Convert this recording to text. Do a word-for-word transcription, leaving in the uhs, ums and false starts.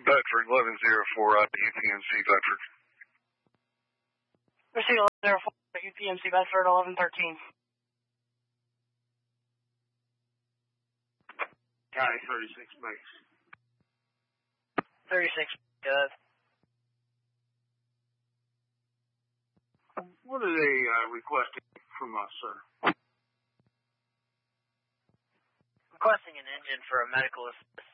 Bedford, eleven oh four at U P M C Bedford. Proceed eleven oh four at U P M C Bedford, eleven thirteen. County thirty-six base. thirty-six, good. What are they uh, requesting from us, sir? Requesting an engine for a medical assist.